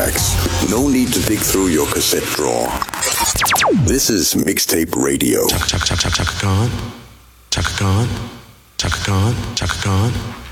tracks. No need to dig through your cassette drawer. This is Mixtape Radio. Chaka Khan, Chaka Khan, Chaka Khan, Chaka Khan.